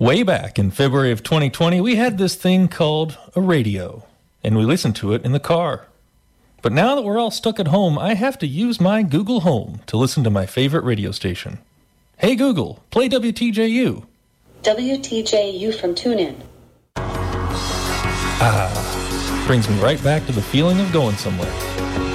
Way back in February of 2020, we had this thing called a radio, and we listened to it in the car. But now that we're all stuck at home, I have to use my Google Home to listen to my favorite radio station. Hey Google, play WTJU. WTJU from TuneIn. Brings me right back to the feeling of going somewhere.